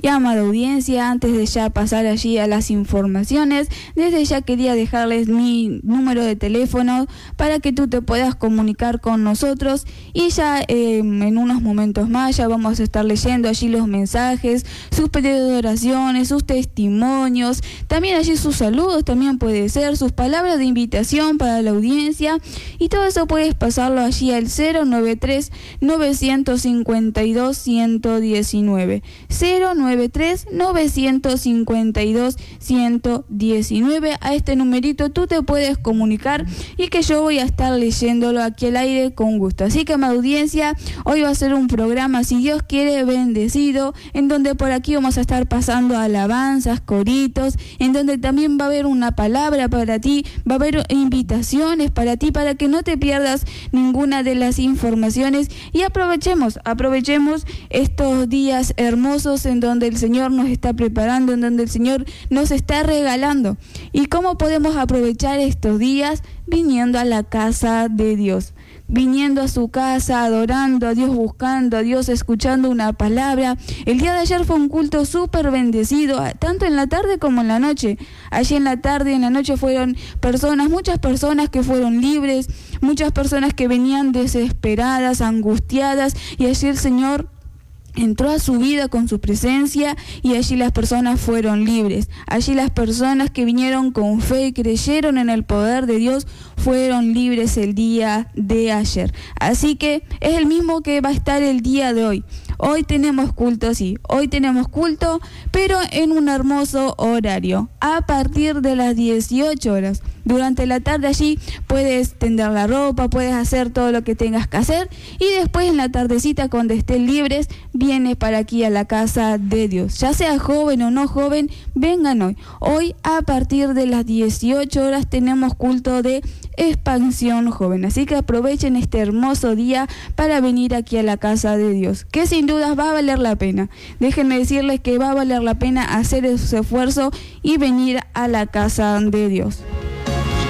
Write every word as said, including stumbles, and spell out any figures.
Y amada audiencia, antes de ya pasar allí a las informaciones, desde ya quería dejarles mi número de teléfono para que tú te puedas comunicar con nosotros y ya eh, en unos momentos más ya vamos a estar leyendo allí los mensajes, sus pedidos de oraciones, sus testimonios, también allí sus saludos, también puede ser sus palabras de invitación para la audiencia, y todo eso puedes pasarlo allí al cero noventa y tres, novecientos cincuenta y dos, ciento diecinueve, cero noventa y tres, novecientos cincuenta y dos, ciento diecinueve. A este numerito tú te puedes comunicar y que yo voy a estar leyéndolo aquí al aire con gusto. Así que, mi audiencia, hoy va a ser un programa, si Dios quiere, bendecido, en donde por aquí vamos a estar pasando alabanzas, coritos, en donde también va a haber una palabra para ti, va a haber invitaciones para ti, para que no te pierdas ninguna de las informaciones, y aprovechemos, aprovechemos estos días hermosos en donde el Señor nos está preparando, en donde el Señor nos está regalando. ¿Y cómo podemos aprovechar estos días? Viniendo a la casa de Dios, viniendo a su casa, adorando a Dios, buscando a Dios, escuchando una palabra. El día de ayer fue un culto súper bendecido, tanto en la tarde como en la noche. Allí en la tarde y en la noche fueron personas, muchas personas que fueron libres, muchas personas que venían desesperadas, angustiadas, y allí el Señor entró a su vida con su presencia, y allí las personas fueron libres. Allí las personas que vinieron con fe y creyeron en el poder de Dios fueron libres el día de ayer. Así que es el mismo que va a estar el día de hoy. Hoy tenemos culto, sí, hoy tenemos culto, pero en un hermoso horario, a partir de las dieciocho horas. Durante la tarde allí puedes tender la ropa, puedes hacer todo lo que tengas que hacer, y después en la tardecita, cuando estén libres, vienes para aquí a la casa de Dios. Ya sea joven o no joven, vengan hoy. Hoy a partir de las dieciocho horas tenemos culto de expansión joven, así que aprovechen este hermoso día para venir aquí a la casa de Dios, que sin dudas va a valer la pena. Déjenme decirles que va a valer la pena hacer ese esfuerzo y venir a la casa de Dios.